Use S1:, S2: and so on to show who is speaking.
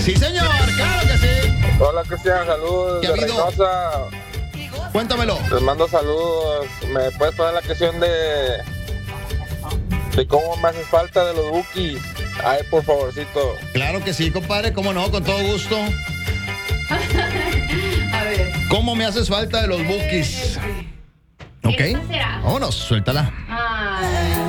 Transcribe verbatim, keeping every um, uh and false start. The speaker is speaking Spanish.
S1: Sí, señor, claro que sí.
S2: Hola, Cristian, saludos
S1: ¿Qué
S2: de
S1: ha habido?
S2: Reynosa.
S1: Cuéntamelo.
S2: Les mando saludos. ¿Me puedes poner la canción de de cómo me haces falta de los Bukis? Ay, por favorcito.
S1: Claro que sí, compadre, cómo no, con todo gusto.
S3: A ver.
S1: ¿Cómo me haces falta de los Bukis? Ok.
S3: ¿Esta será?
S1: Vámonos, suéltala.
S3: Ay.